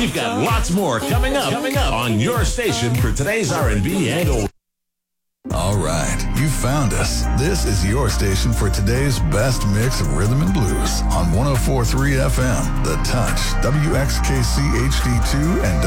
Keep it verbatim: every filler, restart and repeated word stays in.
We've got lots more coming up, coming up on your station for today's R and B and old. All right, you found us. This is your station for today's best mix of rhythm and blues on one oh four point three F M, The Touch, W X K C H D two, and